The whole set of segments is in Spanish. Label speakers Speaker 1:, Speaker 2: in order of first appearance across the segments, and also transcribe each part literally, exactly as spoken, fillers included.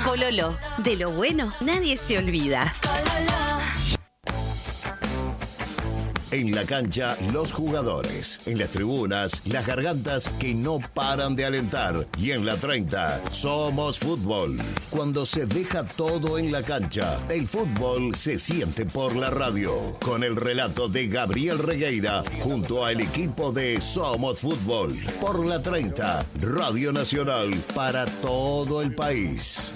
Speaker 1: Pololo, de lo bueno nadie se olvida.
Speaker 2: En la cancha, los jugadores. En las tribunas, las gargantas que no paran de alentar. Y en la treinta, somos fútbol. Cuando se deja todo en la cancha, el fútbol se siente por la radio. Con el relato de Gabriel Regueira, junto al equipo de Somos Fútbol. Por la treinta, Radio Nacional, para todo el país.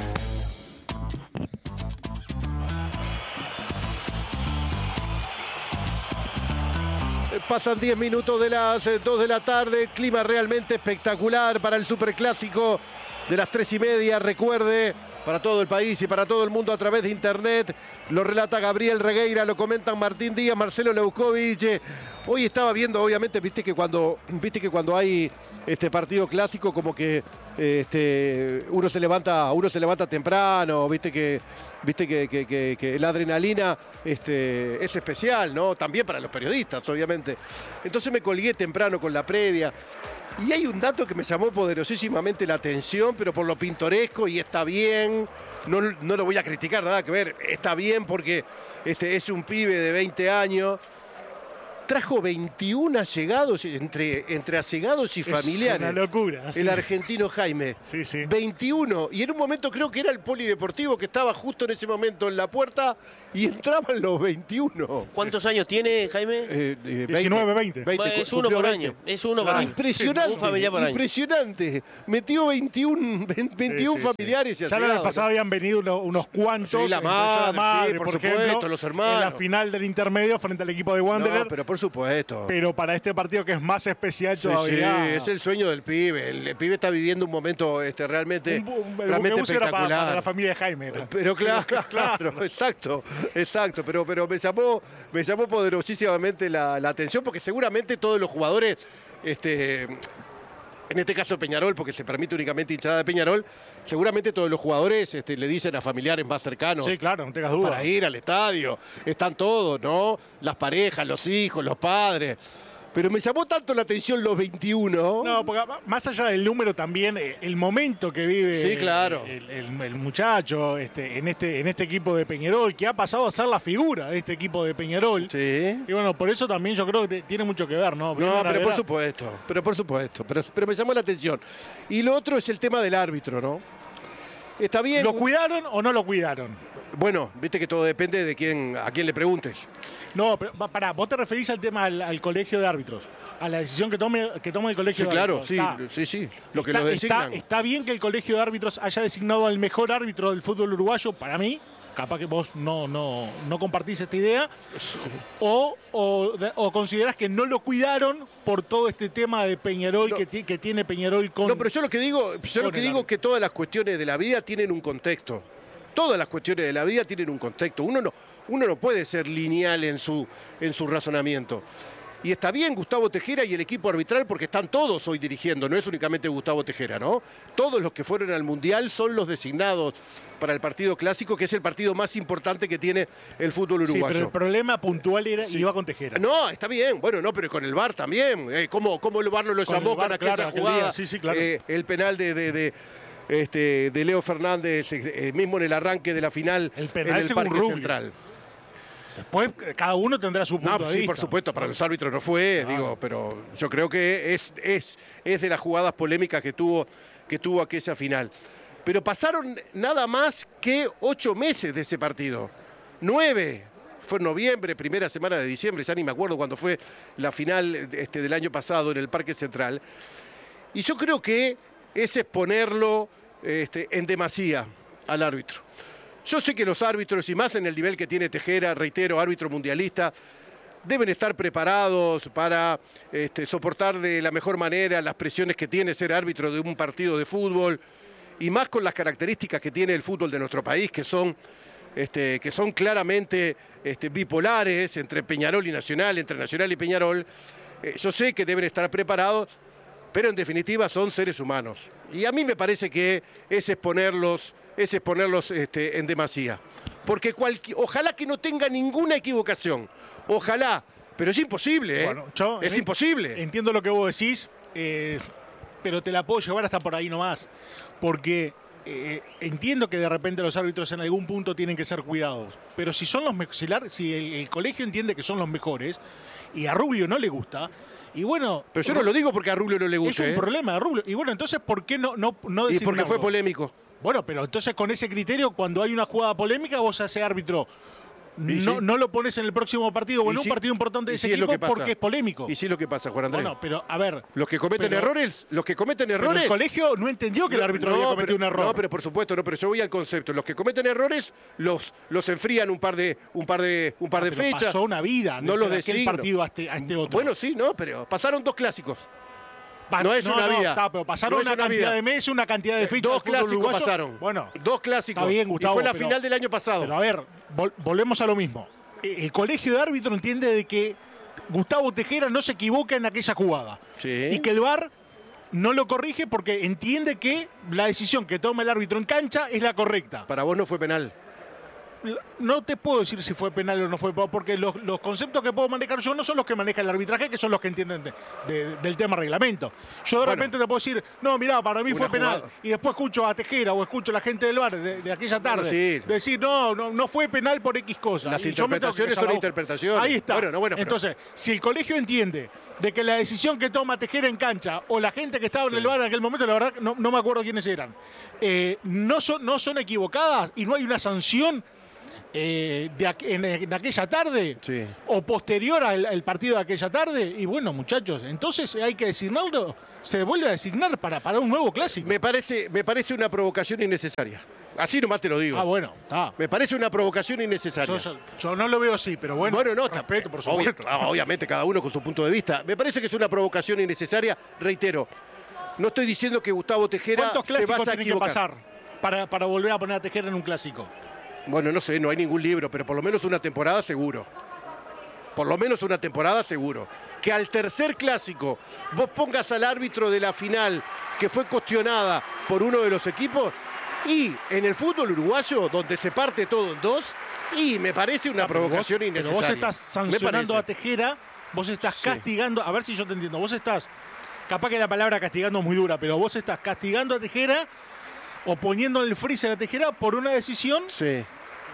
Speaker 3: Pasan diez minutos de las dos de la tarde, clima realmente espectacular para el superclásico de las tres y media. Recuerde, para todo el país y para todo el mundo a través de internet, lo relata Gabriel Regueira, lo comentan Martín Díaz, Marcelo Leukovic. Hoy estaba viendo, obviamente, viste que cuando, viste que cuando hay este partido clásico, como que este, uno se levanta, uno se levanta temprano, viste que, viste que, que, que, que la adrenalina este, es especial, ¿no? También para los periodistas, obviamente. Entonces me colgué temprano con la previa. Y hay un dato que me llamó poderosísimamente la atención, pero por lo pintoresco, y está bien, no, no lo voy a criticar, nada que ver, está bien porque este, es un pibe de veinte años, trajo veintiún allegados entre, entre allegados y familiares.
Speaker 4: Es una locura.
Speaker 3: El
Speaker 4: sí.
Speaker 3: argentino Jaime.
Speaker 4: Sí, sí.
Speaker 3: veintiuno. Y en un momento creo que era el polideportivo que estaba justo en ese momento en la puerta y entraban los veintiuno.
Speaker 5: ¿Cuántos años tiene Jaime?
Speaker 3: Eh, eh,
Speaker 4: diecinueve, veinte.
Speaker 5: Bueno, es uno por año. Es uno por año.
Speaker 3: Impresionante.
Speaker 5: Un familiar por año.
Speaker 3: Impresionante. Metió veintiún, veintiún
Speaker 4: Sí, sí,
Speaker 3: familiares
Speaker 4: sí.
Speaker 3: y
Speaker 4: Ya la vez
Speaker 3: allegados,
Speaker 4: pasada
Speaker 3: ¿no?
Speaker 4: habían venido unos, unos cuantos.
Speaker 3: Sí, la
Speaker 4: empezó
Speaker 3: madre,
Speaker 4: madre
Speaker 3: sí, por
Speaker 4: por
Speaker 3: supuesto,
Speaker 4: ejemplo,
Speaker 3: los hermanos.
Speaker 4: en la final del intermedio frente al equipo de Wanderer.
Speaker 3: No, pero por supuesto.
Speaker 4: Pero para este partido que es más especial
Speaker 3: Sí,
Speaker 4: todavía.
Speaker 3: sí, es el sueño del pibe. El, el pibe está viviendo un momento este, realmente,
Speaker 4: Un, un,
Speaker 3: realmente
Speaker 4: el era para,
Speaker 3: espectacular.
Speaker 4: para la familia de Jaime. Era.
Speaker 3: Pero claro, claro, exacto, exacto. Pero, pero me llamó, me llamó poderosísimamente la, la atención porque seguramente todos los jugadores, este, en este caso Peñarol, porque se permite únicamente hinchada de Peñarol, seguramente todos los jugadores este, le dicen a familiares más cercanos.
Speaker 4: Sí, claro, no tengas duda.
Speaker 3: Para ir al estadio. Están todos, ¿no? Las parejas, los hijos, los padres. Pero me llamó tanto la atención los veintiuno.
Speaker 4: No, porque más allá del número también, el momento que vive
Speaker 3: sí, claro.
Speaker 4: el, el, el muchacho este, en, este, en este equipo de Peñarol, que ha pasado a ser la figura de este equipo de Peñarol.
Speaker 3: Sí.
Speaker 4: Y bueno, por eso también yo creo que tiene mucho que ver, ¿no?
Speaker 3: No, pero por supuesto, pero por supuesto. Pero, pero me llamó la atención. Y lo otro es el tema del árbitro, ¿no? Está bien.
Speaker 4: ¿Lo cuidaron o no lo cuidaron?
Speaker 3: Bueno, viste que todo depende de quién, a quién le preguntes.
Speaker 4: No, pero pará, vos te referís al tema al, al colegio de árbitros, a la decisión que tome, que tome el colegio
Speaker 3: Sí,
Speaker 4: de
Speaker 3: claro,
Speaker 4: árbitros.
Speaker 3: sí,
Speaker 4: Está,
Speaker 3: sí, sí, lo que
Speaker 4: está,
Speaker 3: lo designan.
Speaker 4: Está, está bien que el colegio de árbitros haya designado al mejor árbitro del fútbol uruguayo, para mí, capaz que vos no, no, no compartís esta idea, o, o, o considerás que no lo cuidaron por todo este tema de Peñarol
Speaker 3: no,
Speaker 4: que, que tiene Peñarol con...
Speaker 3: No, pero yo lo que digo, yo lo que digo es que todas las cuestiones de la vida tienen un contexto. Todas las cuestiones de la vida tienen un contexto. Uno no, uno no puede ser lineal en su, en su razonamiento. Y está bien Gustavo Tejera y el equipo arbitral porque están todos hoy dirigiendo, no es únicamente Gustavo Tejera, ¿no? Todos los que fueron al Mundial son los designados para el partido clásico, que es el partido más importante que tiene el fútbol uruguayo.
Speaker 4: Sí, pero el problema puntual era,
Speaker 3: sí.
Speaker 4: iba con Tejera.
Speaker 3: No, está bien, bueno, no, pero con el V A R también. Eh, ¿cómo, ¿Cómo el V A R no lo llamó con, con aquella claro, jugada?
Speaker 4: Sí, sí, claro.
Speaker 3: Eh, el penal de... de, de Este, de Leo Fernández, eh, mismo en el arranque de la final
Speaker 4: el penal
Speaker 3: en el Parque
Speaker 4: Rubio.
Speaker 3: Central.
Speaker 4: Después cada uno tendrá su punto
Speaker 3: no,
Speaker 4: de
Speaker 3: sí,
Speaker 4: vista.
Speaker 3: por supuesto, para los árbitros no fue, claro. digo, pero yo creo que es, es, es de las jugadas polémicas que tuvo, que tuvo aquella final. Pero pasaron nada más que ocho meses de ese partido. Nueve. Fue en noviembre, primera semana de diciembre, ya ni me acuerdo cuándo fue la final este, del año pasado en el Parque Central. Y yo creo que es exponerlo este, en demasía al árbitro. Yo sé que los árbitros, y más en el nivel que tiene Tejera, reitero, árbitro mundialista, deben estar preparados para este, soportar de la mejor manera las presiones que tiene ser árbitro de un partido de fútbol, y más con las características que tiene el fútbol de nuestro país, que son, este, que son claramente este, bipolares entre Peñarol y Nacional, entre Nacional y Peñarol. Eh, yo sé que deben estar preparados, pero en definitiva son seres humanos. Y a mí me parece que es exponerlos, es exponerlos este, en demasía. Porque cualqui- ojalá que no tenga ninguna equivocación. Ojalá. Pero es imposible, ¿eh?
Speaker 4: Bueno, yo
Speaker 3: es
Speaker 4: en-
Speaker 3: imposible.
Speaker 4: Entiendo lo que vos decís, eh, pero te la puedo llevar hasta por ahí nomás. Porque eh, entiendo que de repente los árbitros en algún punto tienen que ser cuidados, pero si son los me- si, la- si el, el colegio entiende que son los mejores y a Rubio no le gusta, y bueno...
Speaker 3: Pero yo no lo digo porque a Rubio no le
Speaker 4: Es
Speaker 3: guste.
Speaker 4: un
Speaker 3: ¿eh?
Speaker 4: problema de Rubio. Y bueno, entonces, ¿por qué no, no, no
Speaker 3: Y porque fue
Speaker 4: designarlo?
Speaker 3: polémico.
Speaker 4: Bueno, pero entonces con ese criterio, cuando hay una jugada polémica, vos a ese árbitro
Speaker 3: Y
Speaker 4: no,
Speaker 3: sí.
Speaker 4: no lo pones en el próximo partido o
Speaker 3: Y
Speaker 4: en un
Speaker 3: sí.
Speaker 4: partido importante de
Speaker 3: Y
Speaker 4: ese
Speaker 3: sí es lo
Speaker 4: equipo
Speaker 3: que pasa.
Speaker 4: porque es polémico.
Speaker 3: Y sí es lo que pasa, Juan Andrés.
Speaker 4: Bueno, pero a ver,
Speaker 3: Los que cometen
Speaker 4: pero-
Speaker 3: errores, los que cometen
Speaker 4: pero
Speaker 3: errores.
Speaker 4: el colegio no entendió que el árbitro
Speaker 3: no,
Speaker 4: había cometido
Speaker 3: pero,
Speaker 4: un error.
Speaker 3: No, pero por supuesto, no, pero yo voy al concepto. Los que cometen errores los, los enfrían un par de, un par de, un par de
Speaker 4: Pero
Speaker 3: fechas.
Speaker 4: pasó una vida
Speaker 3: No
Speaker 4: desde
Speaker 3: los
Speaker 4: aquel
Speaker 3: designo.
Speaker 4: partido a este, a este otro.
Speaker 3: Bueno, sí, no, pero pasaron dos clásicos.
Speaker 4: Pa-
Speaker 3: no es una vida.
Speaker 4: Está, pero pasaron
Speaker 3: No es
Speaker 4: una,
Speaker 3: una
Speaker 4: cantidad
Speaker 3: vida.
Speaker 4: de meses, una cantidad de fechas.
Speaker 3: Dos
Speaker 4: del fútbol
Speaker 3: clásicos
Speaker 4: uruguayo.
Speaker 3: pasaron.
Speaker 4: Bueno,
Speaker 3: dos clásicos.
Speaker 4: está bien, Gustavo.
Speaker 3: Y fue la
Speaker 4: pero-
Speaker 3: final del año pasado.
Speaker 4: Pero a ver, vol- volvemos a lo mismo. El colegio de árbitro entiende de que Gustavo Tejera no se equivoca en aquella jugada.
Speaker 3: Sí.
Speaker 4: Y que el V A R no lo corrige porque entiende que la decisión que toma el árbitro en cancha es la correcta.
Speaker 3: Para vos no fue penal.
Speaker 4: No te puedo decir si fue penal o no fue penal, porque los, los conceptos que puedo manejar yo no son los que maneja el arbitraje, que son los que entienden de- de- del tema reglamento. Yo de
Speaker 3: Bueno.
Speaker 4: repente te puedo decir, no, mirá, para mí
Speaker 3: Una
Speaker 4: fue penal.
Speaker 3: jugada.
Speaker 4: Y después escucho a Tejera o escucho a la gente del V A R de, de aquella tarde
Speaker 3: sí.
Speaker 4: decir, no, no, no fue penal por X cosas.
Speaker 3: Las
Speaker 4: Y yo me tengo que
Speaker 3: interpretaciones
Speaker 4: callar
Speaker 3: son
Speaker 4: la boca.
Speaker 3: interpretaciones.
Speaker 4: Ahí está.
Speaker 3: Bueno, no, bueno, pero-
Speaker 4: Entonces, si el colegio entiende de que la decisión que toma Tejera en cancha o la gente que estaba en el V A R en aquel momento, la verdad no, no me acuerdo quiénes eran, eh, no, son, no son equivocadas y no hay una sanción eh, de aqu- en, en aquella tarde
Speaker 3: Sí.
Speaker 4: o posterior al, al partido de aquella tarde, y bueno, muchachos, entonces hay que designarlo, se vuelve a designar para, para un nuevo clásico.
Speaker 3: Me parece, me parece una provocación innecesaria. Así nomás te lo digo.
Speaker 4: Ah, bueno, está.
Speaker 3: Me parece una provocación innecesaria.
Speaker 4: Yo, yo- yo no lo veo así, pero bueno,
Speaker 3: Bueno, no,
Speaker 4: respeto, por
Speaker 3: obvio-
Speaker 4: supuesto.
Speaker 3: ah, obviamente, cada uno con su punto de vista. Me parece que es una provocación innecesaria. Reitero, no estoy diciendo que Gustavo Tejera
Speaker 4: ¿Cuántos
Speaker 3: se vaya
Speaker 4: clásicos
Speaker 3: a
Speaker 4: tienen que
Speaker 3: equivocar.
Speaker 4: pasar para, para volver a poner a Tejera en un clásico?
Speaker 3: Bueno, no sé, no hay ningún libro, pero por lo menos una temporada seguro. Por lo menos una temporada seguro. Que al tercer clásico vos pongas al árbitro de la final que fue cuestionada por uno de los equipos y en el fútbol uruguayo, donde se parte todo en dos, y me parece una
Speaker 4: Ah, pero
Speaker 3: provocación
Speaker 4: vos-
Speaker 3: innecesaria.
Speaker 4: Pero vos estás
Speaker 3: Me
Speaker 4: sancionando
Speaker 3: parece.
Speaker 4: a Tejera, vos estás
Speaker 3: Sí.
Speaker 4: castigando, a ver si yo te entiendo, vos estás, capaz que la palabra castigando es muy dura, pero vos estás castigando a Tejera o poniendo el freezer a Tejera por una decisión
Speaker 3: Sí.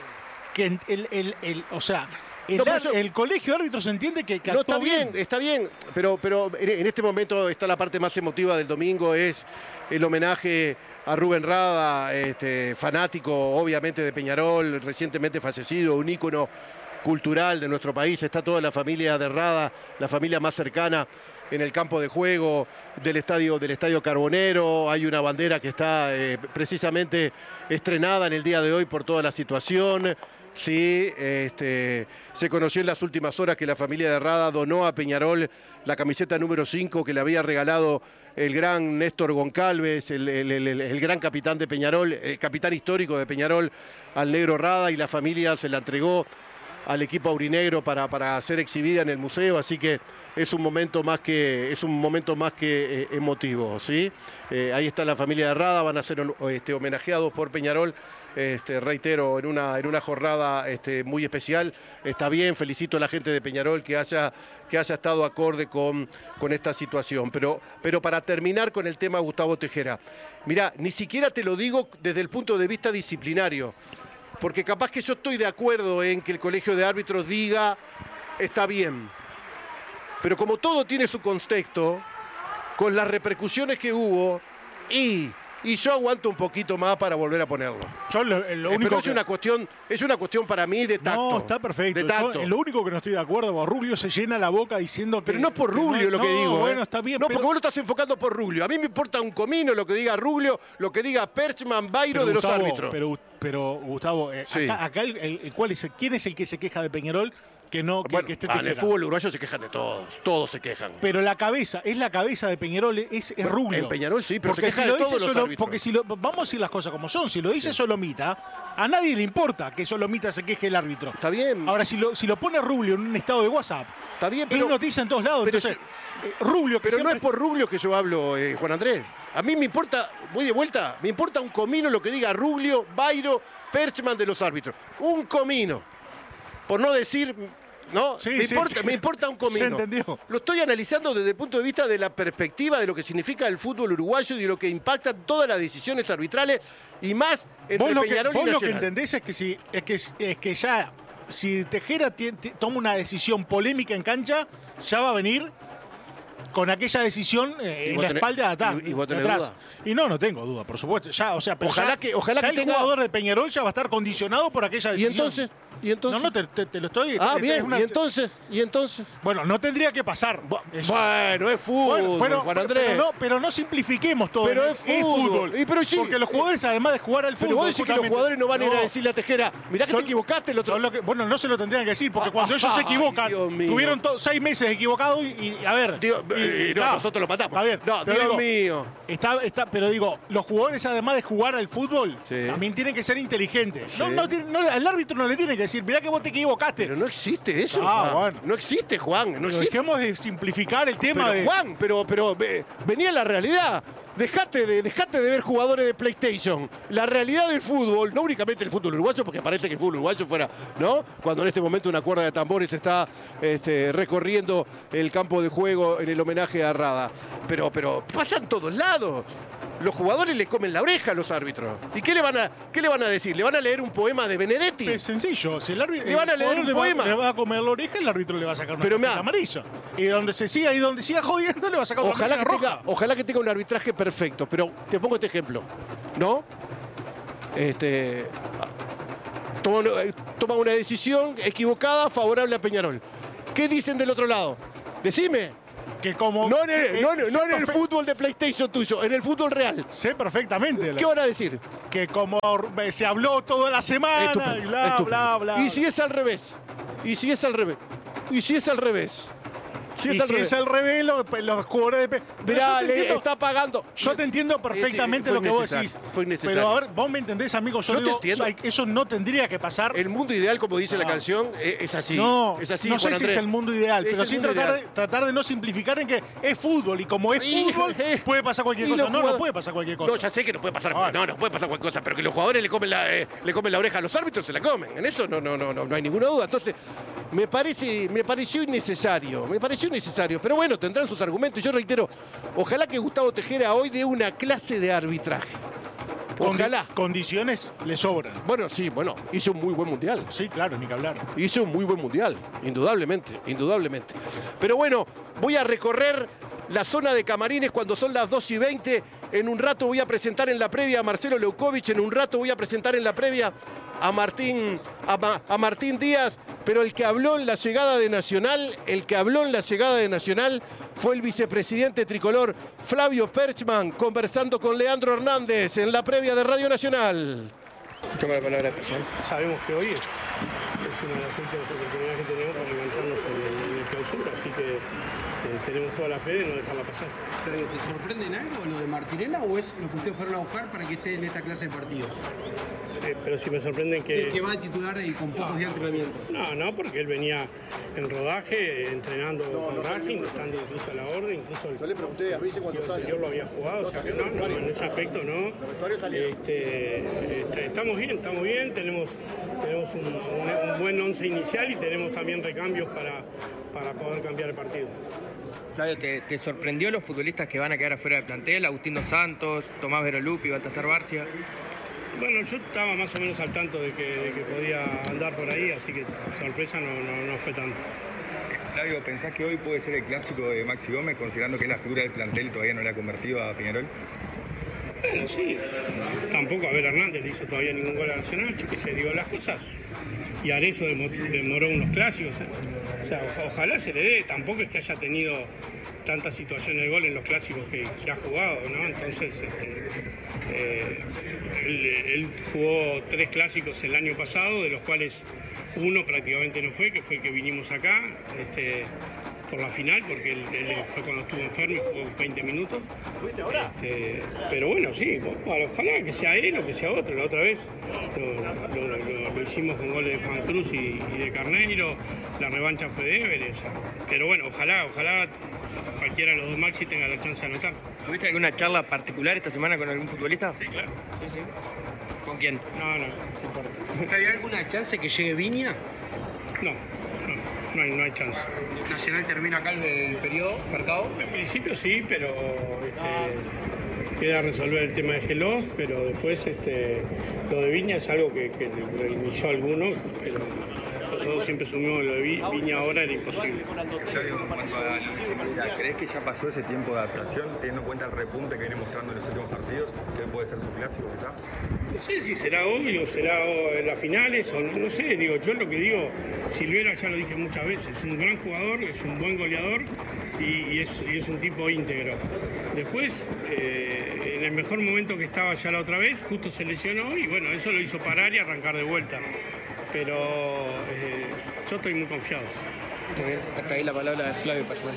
Speaker 4: que el, el- el- el- o sea, el,
Speaker 3: No, por
Speaker 4: ar-
Speaker 3: eso-
Speaker 4: el colegio de árbitros entiende que, que
Speaker 3: No,
Speaker 4: actuó
Speaker 3: está bien, está bien, pero, pero en en este momento está la parte más emotiva del domingo, es el homenaje a Rubén Rada, este, fanático obviamente de Peñarol, recientemente fallecido, un ícono cultural de nuestro país. Está toda la familia de Rada, la familia más cercana en el campo de juego del estadio, del estadio Carbonero. Hay una bandera que está eh, precisamente estrenada en el día de hoy por toda la situación. Sí, este, se conoció en las últimas horas que la familia de Rada donó a Peñarol la camiseta número cinco que le había regalado el gran Néstor Goncalves, el, el- el- el- el gran capitán de Peñarol, el capitán histórico de Peñarol, al negro Rada, y la familia se la entregó al equipo aurinegro para, para ser exhibida en el museo, así que es un momento más que, es un momento más que eh, emotivo, ¿sí? Eh, ahí está la familia de Rada, van a ser este, homenajeados por Peñarol, este, reitero, en una, en una jornada este, muy especial. Está bien, felicito a la gente de Peñarol que haya, que haya estado acorde con, con esta situación. Pero, pero para terminar con el tema Gustavo Tejera, mirá, ni siquiera te lo digo desde el punto de vista disciplinario, porque capaz que yo estoy de acuerdo en que el colegio de árbitros diga, está bien, pero como todo tiene su contexto, con las repercusiones que hubo, y, y yo aguanto un poquito más para volver a ponerlo.
Speaker 4: Yo lo, lo
Speaker 3: Eh,
Speaker 4: único
Speaker 3: pero es
Speaker 4: que-
Speaker 3: una cuestión, es una cuestión para mí de tacto.
Speaker 4: No, está perfecto.
Speaker 3: De
Speaker 4: Yo,
Speaker 3: tacto.
Speaker 4: lo único que no estoy de acuerdo, Rubio se llena la boca diciendo que...
Speaker 3: Pero no por
Speaker 4: que no
Speaker 3: Rubio
Speaker 4: hay-
Speaker 3: lo que
Speaker 4: no,
Speaker 3: digo.
Speaker 4: Bueno,
Speaker 3: ¿eh?
Speaker 4: está bien,
Speaker 3: No,
Speaker 4: pero-
Speaker 3: porque vos lo estás enfocando por Rubio. A mí me importa un comino lo que diga Rubio, lo que diga Perchman, Bairo
Speaker 4: pero,
Speaker 3: de los
Speaker 4: Gustavo,
Speaker 3: árbitros.
Speaker 4: Pero, pero Gustavo, eh,
Speaker 3: Sí.
Speaker 4: acá, acá el- el- ¿cuál es el- ¿quién es el que se queja de Peñarol? Que no, que,
Speaker 3: Bueno,
Speaker 4: que esté
Speaker 3: ah, en el
Speaker 4: Tejera?
Speaker 3: fútbol uruguayo se quejan de todos. Todos se quejan.
Speaker 4: Pero la cabeza, es la cabeza de Peñarol, es, es Rubio.
Speaker 3: En Peñarol sí, pero
Speaker 4: porque
Speaker 3: se queja
Speaker 4: si
Speaker 3: de
Speaker 4: lo dice
Speaker 3: todos los
Speaker 4: Solo-
Speaker 3: árbitros.
Speaker 4: Porque si lo, vamos a decir las cosas como son, si lo dice Solomita, a nadie le importa que Solomita se queje el árbitro.
Speaker 3: Está bien.
Speaker 4: Ahora, si lo, si lo pone Rubio en un estado de WhatsApp,
Speaker 3: Está bien,
Speaker 4: es
Speaker 3: pero,
Speaker 4: noticia en todos lados.
Speaker 3: pero
Speaker 4: Entonces, eh, Rubio, que
Speaker 3: pero no
Speaker 4: siempre-
Speaker 3: es por Rubio que yo hablo, eh, Juan Andrés. A mí me importa, voy de vuelta, me importa un comino lo que diga Rubio, Bairo, Perchman de los árbitros. Un comino. Por no decir No,
Speaker 4: Sí,
Speaker 3: me,
Speaker 4: sí.
Speaker 3: importa, me importa un comino.
Speaker 4: Se entendió.
Speaker 3: Lo estoy analizando desde el punto de vista de la perspectiva de lo que significa el fútbol uruguayo y de lo que impacta todas las decisiones arbitrales y más entre
Speaker 4: Vos lo que,
Speaker 3: Peñarol y
Speaker 4: vos lo que
Speaker 3: Nacional.
Speaker 4: entendés es que, si, es que, es que ya, si Tejera ti- ti- toma una decisión polémica en cancha, ya va a venir con aquella decisión eh,
Speaker 3: ¿Y
Speaker 4: en
Speaker 3: vos
Speaker 4: la
Speaker 3: tenés-
Speaker 4: espalda de atrás.
Speaker 3: y- y vos
Speaker 4: de
Speaker 3: tenés
Speaker 4: atrás.
Speaker 3: duda?
Speaker 4: Y no, no tengo duda, por supuesto. Ya, o sea, pero
Speaker 3: Ojalá
Speaker 4: ya-
Speaker 3: que- ojalá
Speaker 4: ya
Speaker 3: que
Speaker 4: el
Speaker 3: tenga-
Speaker 4: jugador de Peñarol ya va a estar condicionado por aquella
Speaker 3: ¿Y
Speaker 4: decisión.
Speaker 3: entonces? ¿Y entonces?
Speaker 4: No, no, te, te- te lo estoy...
Speaker 3: Ah,
Speaker 4: es
Speaker 3: bien.
Speaker 4: una-
Speaker 3: ¿Y entonces? ¿Y entonces?
Speaker 4: Bueno, no tendría que pasar. Eso.
Speaker 3: Bueno, es fútbol,
Speaker 4: Bueno, pero,
Speaker 3: Juan
Speaker 4: pero-
Speaker 3: Andrés.
Speaker 4: pero no, pero no simplifiquemos todo.
Speaker 3: Pero es fútbol. Y pero sí.
Speaker 4: Porque los jugadores, además de jugar al fútbol...
Speaker 3: Pero vos decís que los
Speaker 4: justamente-
Speaker 3: jugadores no van a ir a decirle a Tejera, mirá que
Speaker 4: Yo-
Speaker 3: te equivocaste el otro...
Speaker 4: Yo lo que- bueno, no se lo tendrían que decir, porque
Speaker 3: Ah,
Speaker 4: cuando ellos se
Speaker 3: ay,
Speaker 4: equivocan,
Speaker 3: Dios mío.
Speaker 4: tuvieron to- seis meses equivocados y, y, a ver.
Speaker 3: Dios,
Speaker 4: y-
Speaker 3: eh, no,
Speaker 4: está,
Speaker 3: nosotros lo matamos.
Speaker 4: Está bien.
Speaker 3: No,
Speaker 4: pero
Speaker 3: Dios
Speaker 4: digo,
Speaker 3: mío.
Speaker 4: Está, está, pero digo, los jugadores, además de jugar al fútbol,
Speaker 3: Sí.
Speaker 4: también tienen que ser inteligentes.
Speaker 3: Sí.
Speaker 4: No, no, tiene- no, al árbitro no le tiene que decir, mirá que vos te equivocaste.
Speaker 3: Pero no existe eso,
Speaker 4: Ah,
Speaker 3: Juan.
Speaker 4: bueno.
Speaker 3: No existe, Juan, no
Speaker 4: Pero
Speaker 3: existe.
Speaker 4: dejemos de simplificar el tema
Speaker 3: Pero,
Speaker 4: de.
Speaker 3: Juan, pero, pero ve- venía la realidad. Dejate de, dejate de ver jugadores de PlayStation. La realidad del fútbol, no únicamente el fútbol uruguayo, porque parece que el fútbol uruguayo fuera, ¿no? Cuando en este momento una cuerda de tambores está este, recorriendo el campo de juego en el homenaje a Rada. Pero, pero pasa en todos lados. Los jugadores le comen la oreja a los árbitros. ¿Y qué le van a, qué le van a decir? ¿Le van a leer un poema de Benedetti?
Speaker 4: Es sencillo, si el árbitro
Speaker 3: Le van a leer un
Speaker 4: le va,
Speaker 3: poema.
Speaker 4: le va a comer la oreja, el árbitro le va a sacar una
Speaker 3: Pero
Speaker 4: tarjeta
Speaker 3: mirá.
Speaker 4: amarilla. Y donde se siga y donde siga jodiendo le va a sacar una
Speaker 3: Ojalá que,
Speaker 4: tarjeta
Speaker 3: tenga,
Speaker 4: roja.
Speaker 3: ojalá que tenga un arbitraje perfecto, pero te pongo este ejemplo, ¿no? Este, toma, una- toma una decisión equivocada favorable a Peñarol. ¿Qué dicen del otro lado? Decime.
Speaker 4: Que como
Speaker 3: No en el,
Speaker 4: que-
Speaker 3: no en-
Speaker 4: sé
Speaker 3: no en el
Speaker 4: perfe-
Speaker 3: fútbol de PlayStation tuyo, en el fútbol real.
Speaker 4: Sé perfectamente.
Speaker 3: ¿Qué van a decir?
Speaker 4: Que como se habló toda la semana
Speaker 3: Estúpido,
Speaker 4: y bla,
Speaker 3: estúpido.
Speaker 4: bla, bla.
Speaker 3: Y si es al revés. Y si es al revés. Y si es al revés. Si
Speaker 4: Y
Speaker 3: es al
Speaker 4: si
Speaker 3: revés.
Speaker 4: es al revés, los, los jugadores de... Pe- Pero
Speaker 3: Mirá,
Speaker 4: yo te
Speaker 3: le
Speaker 4: entiendo-
Speaker 3: está pagando.
Speaker 4: Yo te entiendo perfectamente
Speaker 3: Ese
Speaker 4: lo
Speaker 3: fue
Speaker 4: que vos
Speaker 3: innecesario,
Speaker 4: decís.
Speaker 3: fue innecesario.
Speaker 4: Pero a ver, vos me entendés, amigo. Yo,
Speaker 3: Yo te
Speaker 4: digo,
Speaker 3: entiendo.
Speaker 4: hay- eso no tendría que pasar.
Speaker 3: El mundo ideal, como dice la
Speaker 4: No.
Speaker 3: canción, e- es así.
Speaker 4: no,
Speaker 3: es así,
Speaker 4: no sé
Speaker 3: Juan
Speaker 4: si es
Speaker 3: Andrés.
Speaker 4: el mundo ideal,
Speaker 3: Es
Speaker 4: pero
Speaker 3: el
Speaker 4: sí
Speaker 3: mundo
Speaker 4: tratar de,
Speaker 3: ideal.
Speaker 4: tratar de no simplificar en que es fútbol y como es
Speaker 3: Y-
Speaker 4: fútbol
Speaker 3: eh,
Speaker 4: puede pasar cualquier
Speaker 3: y
Speaker 4: cosa.
Speaker 3: los
Speaker 4: No, no
Speaker 3: jugadores-
Speaker 4: puede pasar cualquier cosa.
Speaker 3: No, ya sé que no puede pasar,
Speaker 4: Ah.
Speaker 3: no, no puede pasar cualquier cosa, pero que los jugadores le comen la, eh, le comen la oreja a los árbitros, se la comen. En eso no, no, no, no, no hay ninguna duda. Entonces, me parece, me pareció innecesario, me pareció innecesario. Pero bueno, tendrán sus argumentos. Yo reitero, ojalá que Gustavo Tejera hoy dé una clase de arbitraje.
Speaker 4: Condi-
Speaker 3: Ojalá.
Speaker 4: Condiciones le sobran.
Speaker 3: Bueno, sí, bueno, hizo un muy buen mundial.
Speaker 4: Sí, claro, ni que hablar.
Speaker 3: Hizo un muy buen mundial, indudablemente, indudablemente. Pero bueno, voy a recorrer la zona de camarines cuando son las dos y veinte. En un rato voy a presentar en la previa a Marcelo Leukovic, en un rato voy a presentar en la previa a Martín, a, Ma- a Martín Díaz, pero el que habló en la llegada de Nacional, el que habló en la llegada de Nacional fue el vicepresidente tricolor Flavio Perchman, conversando con Leandro Hernández en la previa de Radio Nacional.
Speaker 6: Escuchame la palabra personal.
Speaker 7: Sabemos que hoy es, es una de las últimas oportunidades que tenemos para engancharnos en el, en el clausura, así que eh, tenemos toda la fe de no dejarla pasar.
Speaker 8: Claudio, ¿te sorprende en algo lo de Martinela o es lo que ustedes fueron a buscar para que esté en esta clase de partidos?
Speaker 7: Eh, pero si me sorprenden
Speaker 8: Que,
Speaker 7: que...
Speaker 8: que va a titular y con pocos días de entrenamiento.
Speaker 7: No, no, porque él venía en rodaje, eh, entrenando con Racing, estando incluso a la orden, incluso el
Speaker 3: Yo le pregunté, avise cuando
Speaker 7: partido anterior lo había jugado, o sea que no, no, en ese aspecto no. Este, este, estamos bien, estamos bien, tenemos, tenemos un, un- un buen once inicial y tenemos también recambios para, para poder cambiar el partido.
Speaker 6: Flavio, ¿te, te sorprendió los futbolistas que van a quedar afuera del plantel? Agustín Dos Santos, Tomás Verolupi, Baltasar Barcia.
Speaker 7: Bueno, yo estaba más o menos al tanto de que, de que podía andar por ahí, así que sorpresa no, no, no fue tanto.
Speaker 9: Flavio, ¿pensás que hoy puede ser el clásico de Maxi Gómez, considerando que es la figura del plantel y todavía no le ha convertido a Peñarol?
Speaker 7: Bueno, sí, tampoco Abel Hernández le hizo todavía ningún gol a Nacional, yo que se dio las cosas. Y Arezzo demo- demoró unos clásicos. ¿eh? O sea, o- ojalá se le dé, tampoco es que haya tenido tantas situaciones de gol en los clásicos que, que ha jugado, ¿no? Entonces, este, eh, él, él jugó tres clásicos el año pasado, de los cuales uno prácticamente no fue, que fue el que vinimos acá, este, por la final, porque él, él fue cuando estuvo enfermo y jugó veinte minutos.
Speaker 3: ¿Fuiste ahora?
Speaker 7: Este, pero bueno, sí, bueno, ojalá que sea él o que sea otro. La otra vez lo, lo- lo- lo hicimos con goles de Juan Cruz y, y de Carneiro, la revancha fue de Everett. o sea, pero bueno, ojalá, ojalá cualquiera de los dos Maxi tenga la chance de anotar.
Speaker 6: ¿Tuviste alguna charla particular esta semana con algún futbolista?
Speaker 7: Sí, claro. Sí, sí.
Speaker 6: ¿Con quién?
Speaker 7: No, no, no importa.
Speaker 8: ¿Había alguna chance que llegue Viña?
Speaker 7: No, no hay, no hay chance.
Speaker 8: ¿Nacional termina acá el, el periodo marcado?
Speaker 7: En principio sí, pero este, queda resolver el tema de Gelos, pero después este, lo de Viña es algo que, que le inició a algunos, pero nosotros siempre asumimos que lo de Viña ahora era imposible.
Speaker 9: Claro, en cuanto a la nacionalidad, ¿crees que ya pasó ese tiempo de adaptación, teniendo en cuenta el repunte que viene mostrando en los últimos partidos, que puede ser su clásico quizá?
Speaker 7: No sé si será hoy o será en las finales, o no, no sé, digo, yo lo que digo, Silvera ya lo dije muchas veces, es un gran jugador, es un buen goleador y, y, es, y es un tipo íntegro. Después, eh, en el mejor momento que estaba ya la otra vez, justo se lesionó y bueno, eso lo hizo parar y arrancar de vuelta. Pero eh, yo estoy muy confiado.
Speaker 6: Muy bien, hasta ahí la palabra de Flavio Payuel.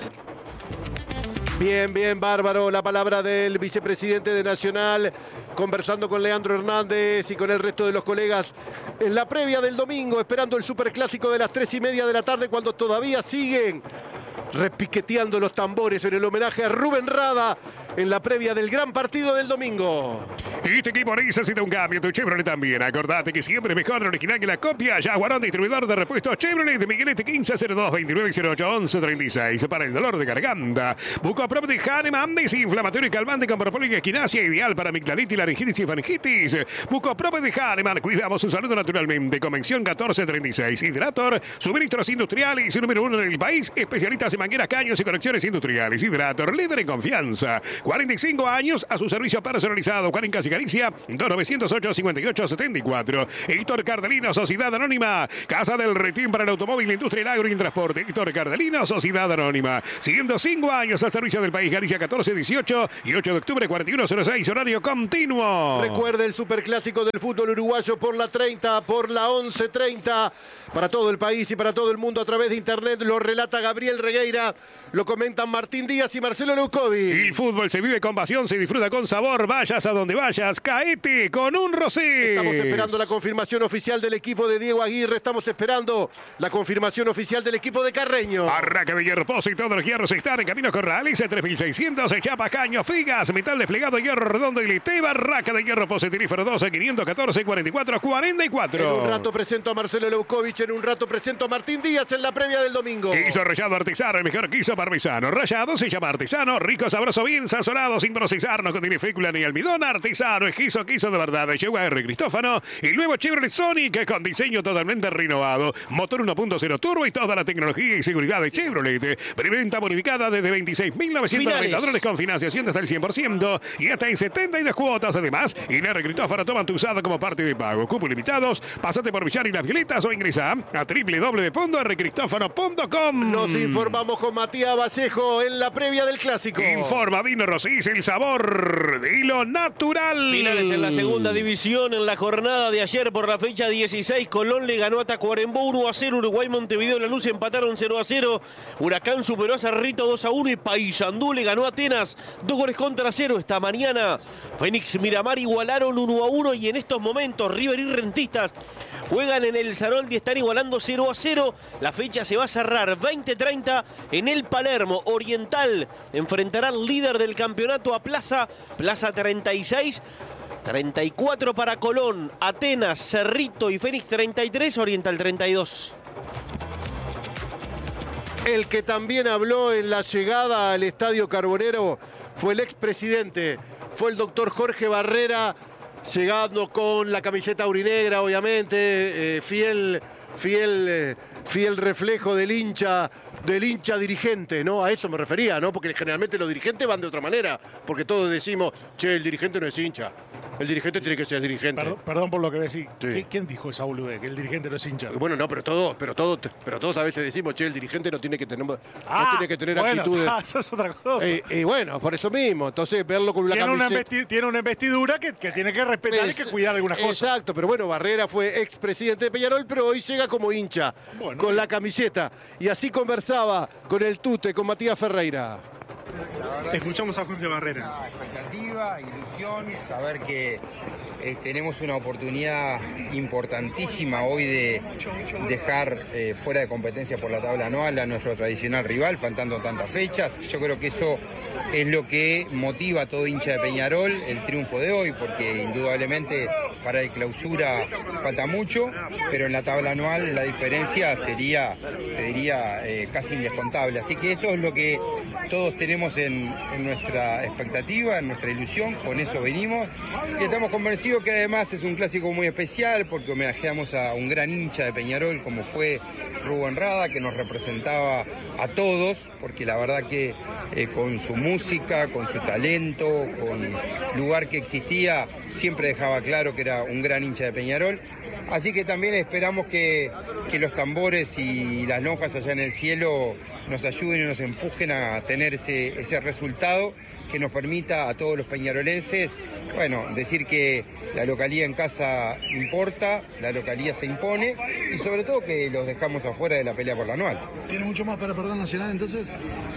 Speaker 3: Bien, bien, bárbaro. La palabra del vicepresidente de Nacional, conversando con Leandro Hernández y con el resto de los colegas en la previa del domingo, esperando el superclásico de las tres y media de la tarde, cuando todavía siguen repiqueteando los tambores en el homenaje a Rubén Rada en la previa del gran partido del domingo.
Speaker 10: Este equipo necesita un cambio, tu Chevrolet también. Acordate que siempre es mejor original que la copia. Jaguarón, distribuidor de repuestos Chevrolet, de Miguelete quince cero dos veintinueve cero ocho once treinta y seis. Para el dolor de garganta. Bucoprop de Hahnemann, desinflamatorio y calmante con propólica y equinacia, ideal para amigdalitis, laringitis y faringitis. Bucoprop de Hahnemann, cuidamos su salud naturalmente. Convención catorce treinta y seis. Hidrator, suministros industriales y número uno en el país. Especialistas en mangueras, caños y conexiones industriales. Hidrator, líder en confianza. cuarenta y cinco años a su servicio personalizado. Juan Casi Galicia, dos nueve cero ocho cincuenta y ocho setenta y cuatro. Héctor Cardelino, Sociedad Anónima. Casa del Retín para el automóvil, industria, el agro y el transporte. Héctor Cardelino, Sociedad Anónima. Siguiendo cinco años al servicio del país. Galicia catorce dieciocho y ocho de octubre cuarenta y uno cero seis. Horario continuo.
Speaker 3: Recuerde el superclásico del fútbol uruguayo por la treinta, por la once treinta. Para todo el país y para todo el mundo a través de internet. Lo relata Gabriel Regueira. Lo comentan Martín Díaz y Marcelo Leucovi.
Speaker 10: El fútbol se vive con pasión, se disfruta con sabor. Vayas a donde vayas, caete con un Rosés.
Speaker 3: Estamos esperando la confirmación oficial del equipo de Diego Aguirre. Estamos esperando la confirmación oficial del equipo de Carreño.
Speaker 10: Barraca de Hierro Pozo y todos los hierros están en Camino Corrales, tres mil seiscientos, Chapa, Caño, Figas, metal desplegado, hierro redondo y lite. Barraca de Hierro Pozo, Tirífero doce, quinientos catorce, cuarenta y cuatro, cuarenta y cuatro.
Speaker 3: En un rato presento a Marcelo Leucovic, en un rato presento a Martín Díaz en la previa del domingo.
Speaker 10: Queso rallado artesano, el mejor queso parmesano. Rallado se llama artesano, rico, sabroso, bien sazonado, sin procesar, no contiene fécula ni almidón. Artesano es queso, queso de verdad. Llegó a R. Cristófano, el nuevo Chevrolet Sonic con diseño totalmente renovado. Motor uno punto cero turbo y toda la tecnología y seguridad de Chevrolet. Preventa bonificada desde veintiséis mil novecientos noventa dólares con financiación de hasta el cien por ciento y hasta en setenta y dos cuotas. Además, en R. Cristófano toman tu usado como parte de pago. Cupos limitados, pasate por Villar y Las Violetas o ingresa a doble u doble u doble u punto r cristófano punto com.
Speaker 3: Nos informamos con Matías Vallejo en la previa del clásico.
Speaker 10: Informa Vino Rosís, el sabor de lo natural.
Speaker 5: Finales en la segunda división en la jornada de ayer por la fecha dieciséis. Colón le ganó a Tacuarembó uno a cero. Uruguay Montevideo La Luz empataron cero a cero. Huracán superó a Cerrito dos a uno y Paysandú le ganó a Atenas dos goles contra cero. Esta mañana Fénix Miramar igualaron uno a uno y en estos momentos River y Rentistas juegan en el Saroldi y están igualando cero a cero. La fecha se va a cerrar veinte treinta en el Palermo. Oriental enfrentará al líder del campeonato a Plaza. Plaza treinta y seis. treinta y cuatro para Colón, Atenas, Cerrito y Fénix treinta y tres, Oriental treinta y dos.
Speaker 3: El que también habló en la llegada al Estadio Carbonero fue el expresidente, fue el doctor Jorge Barrera, llegando con la camiseta aurinegra, obviamente, eh, fiel, fiel, eh, fiel reflejo del hincha, del hincha dirigente, ¿no? A eso me refería, ¿no? Porque generalmente los dirigentes van de otra manera, porque todos decimos, che, el dirigente no es hincha. El dirigente tiene que ser dirigente.
Speaker 4: Perdón, perdón por lo que decís. Sí. ¿Quién dijo esa boludez? Que el dirigente no es hincha.
Speaker 3: Bueno, no, pero todos, pero todos, pero todos a veces decimos, che, el dirigente no tiene que tener,
Speaker 4: ah,
Speaker 3: no tiene que tener
Speaker 4: bueno,
Speaker 3: actitudes.
Speaker 4: Ah, eso es otra cosa.
Speaker 3: Y, y bueno, por eso mismo. Entonces, verlo con una
Speaker 4: tiene
Speaker 3: camiseta.
Speaker 4: Una tiene una investidura que, que tiene que respetar es, y que cuidar algunas cosas.
Speaker 3: Exacto, pero bueno, Barrera fue expresidente de Peñarol, pero hoy llega como hincha, bueno, con la camiseta. Y así conversaba con el Tute, con Matías Ferreira.
Speaker 11: Escuchamos a Jorge Barrera. Expectativa, ilusión, saber que eh, tenemos una oportunidad importantísima hoy de dejar eh, fuera de competencia por la tabla anual a nuestro tradicional rival, faltando tantas fechas. Yo creo que eso es lo que motiva a todo hincha de Peñarol el triunfo de hoy, porque indudablemente para el clausura falta mucho, pero en la tabla anual la diferencia sería, te diría, eh, casi indescontable. Así que eso es lo que todos tenemos en, en nuestra expectativa, en nuestra ilusión, con eso venimos y estamos convencidos que además es un clásico muy especial porque homenajeamos a un gran hincha de Peñarol como fue Rubén Rada, que nos representaba a todos, porque la verdad que eh, con su música, con su talento, con lugar que existía, siempre dejaba claro que era un gran hincha de Peñarol. Así que también esperamos que, que los tambores y las lonjas allá en el cielo nos ayuden y nos empujen a tener ese, ese resultado que nos permita a todos los peñarolenses, bueno, decir que la localía en casa importa, la localía se impone y sobre todo que los dejamos afuera de la pelea por la anual.
Speaker 12: ¿Tiene mucho más para perder Nacional entonces?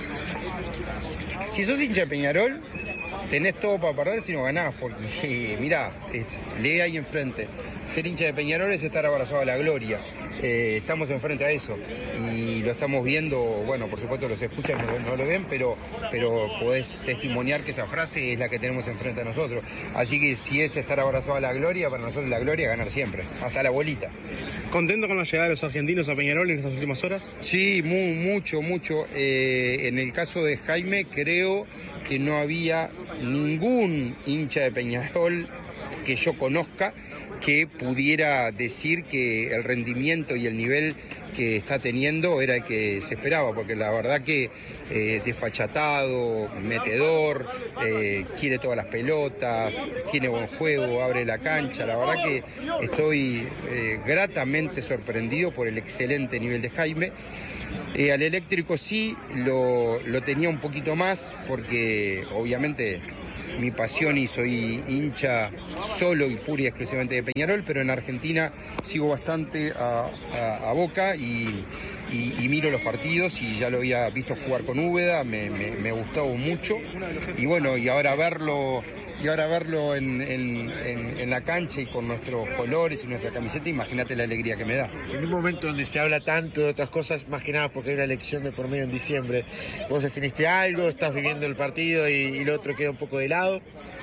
Speaker 11: Si sos hincha de Peñarol, tenés todo para perder si no ganás, porque mirá, es, lee ahí enfrente. Ser hincha de Peñarol es estar abrazado a la gloria. Eh, estamos enfrente a eso y lo estamos viendo, bueno, por supuesto los escuchan, no, no lo ven, pero, pero podés testimoniar que esa frase es la que tenemos enfrente a nosotros. Así que si es estar abrazado a la gloria, para nosotros la gloria es ganar siempre, hasta la bolita.
Speaker 13: ¿Contento con la llegada de los argentinos a Peñarol en estas últimas horas?
Speaker 11: Sí, muy, mucho, mucho. Eh, en el caso de Jaime creo que no había ningún hincha de Peñarol que yo conozca que pudiera decir que el rendimiento y el nivel que está teniendo era el que se esperaba, porque la verdad que eh, desfachatado, metedor, eh, quiere todas las pelotas, tiene buen juego, abre la cancha. La verdad que estoy eh, gratamente sorprendido por el excelente nivel de Jaime. Eh, al eléctrico sí lo, lo tenía un poquito más, porque obviamente mi pasión y soy hincha solo y pura y exclusivamente de Peñarol, pero en Argentina sigo bastante a, a, a Boca y, y, y miro los partidos y ya lo había visto jugar con Úbeda, me, me, me gustó mucho y bueno, y ahora verlo y ahora verlo en, en, en, en la cancha y con nuestros colores y nuestra camiseta, imagínate la alegría que me da.
Speaker 12: En un momento donde se habla tanto de otras cosas, más que nada porque hay una elección de por medio en diciembre, ¿vos definiste algo, estás viviendo el partido y, y lo otro queda un poco de lado?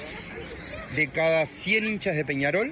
Speaker 11: De cada cien hinchas de Peñarol,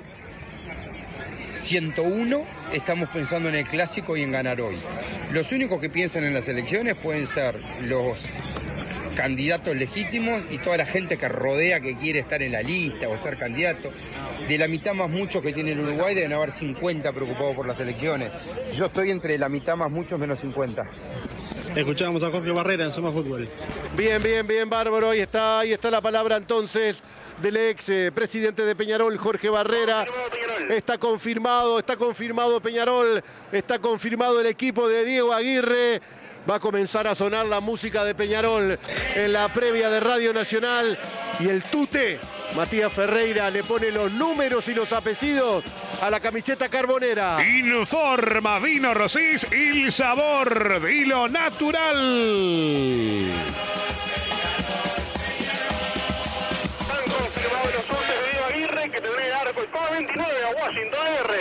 Speaker 11: ciento uno estamos pensando en el clásico y en ganar hoy. Los únicos que piensan en las elecciones pueden ser los candidatos legítimos y toda la gente que rodea que quiere estar en la lista o estar candidato. De la mitad más muchos que tiene el Uruguay deben haber cincuenta preocupados por las elecciones. Yo estoy entre la mitad más muchos menos cincuenta.
Speaker 13: Escuchábamos a Jorge Barrera en Soma Fútbol.
Speaker 3: Bien, bien, bien, bárbaro. Ahí está, ahí está la palabra entonces del ex eh, presidente de Peñarol, Jorge Barrera. Está confirmado, está confirmado Peñarol, está confirmado el equipo de Diego Aguirre. Va a comenzar a sonar la música de Peñarol en la previa de Radio Nacional. Y el tute, Matías Ferreira, le pone los números y los apellidos a la camiseta carbonera.
Speaker 10: Informa Vino Rosís, el sabor de lo natural.
Speaker 14: Han confirmado los tutes de Diego Aguirre, que tendrá el arco el Coba veintinueve a Washington R.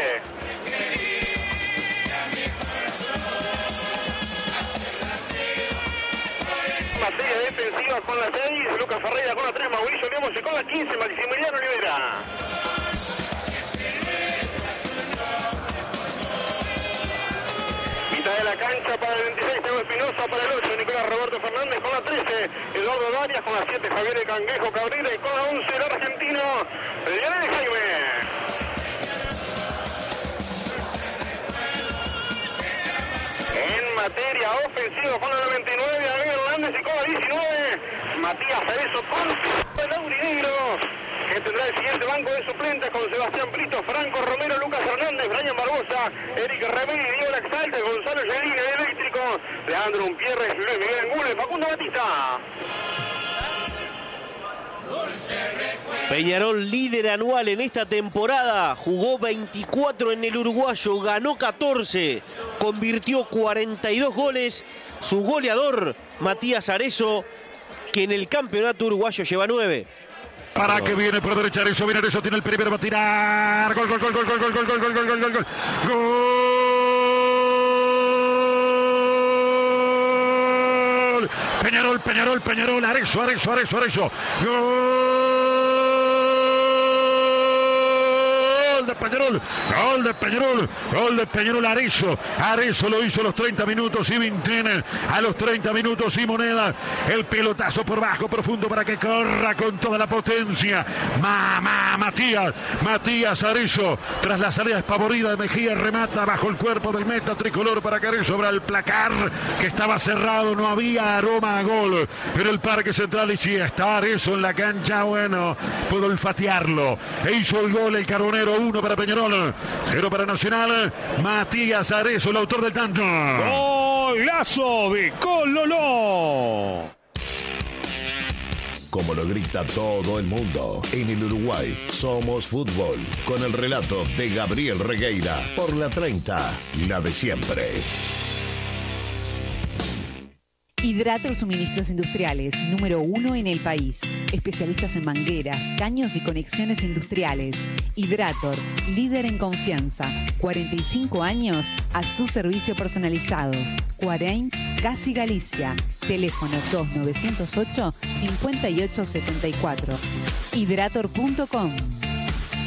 Speaker 14: Materia defensiva con la seis, Lucas Ferreira con la tres, Mauricio Lemos y con la quince, Maximiliano Olivera. Mitad de la cancha para el veintiséis, Teo Espinosa, para el ocho, Nicolás Roberto Fernández con la trece, Eduardo Darias con la siete, Javier El Cangrejo Cabrera y con la once, el argentino Lionel Jaime. En materia ofensiva con la noventa y nueve, Abel Hernández y con la diecinueve, Matías Cerezo con el Aurinegro, que tendrá el siguiente banco de suplentes con Sebastián Brito, Franco Romero, Lucas Hernández, Brian Barbosa, Eric Rebelli, Diego Laxalte, Gonzalo Yelín, el eléctrico, Leandro Umpierre, Luis Miguel Angule, Facundo Batista.
Speaker 5: Peñarol, líder anual en esta temporada, jugó veinticuatro en el uruguayo, ganó catorce, convirtió cuarenta y dos goles. Su goleador, Matías Cerezo, que en el campeonato uruguayo lleva nueve.
Speaker 15: Para que viene por derecha Arezzo, viene Arezzo, tiene el primero, va a tirar. Gol, gol, gol, gol, gol, gol, gol, gol, gol, gol, gol, gol, gol. Gol. Peñarol, Peñarol, Peñarol, Arezzo, Arezzo, Arezzo, Arezzo. Gol de Peñarol, gol de Peñarol, gol de Peñarol, Arezzo, Arezzo lo hizo a los treinta minutos y Vintena a los treinta minutos y Moneda, el pelotazo por bajo profundo para que corra con toda la potencia, mamá, Matías, Matías Arezzo, tras la salida espavorida de Mejía, remata bajo el cuerpo del meta tricolor para que Arezzo abra el placar que estaba cerrado, no había aroma a gol en el Parque Central y sí está Arezzo en la cancha, bueno, puedo olfatearlo, e hizo el gol el Carbonero, uno para Peñarol, cero para Nacional, Matías Arezzo, el autor del tanto.
Speaker 10: Golazo de Cololó.
Speaker 2: Como lo grita todo el mundo, en el Uruguay somos fútbol, con el relato de Gabriel Regueira, por la treinta, la de siempre.
Speaker 16: Hidrator Suministros Industriales, número uno en el país. Especialistas en mangueras, caños y conexiones industriales. Hidrator, líder en confianza. cuarenta y cinco años a su servicio personalizado. Cuareim, Casi Galicia. Teléfono dos nueve cero ocho, cinco ocho siete cuatro. hidrator punto com.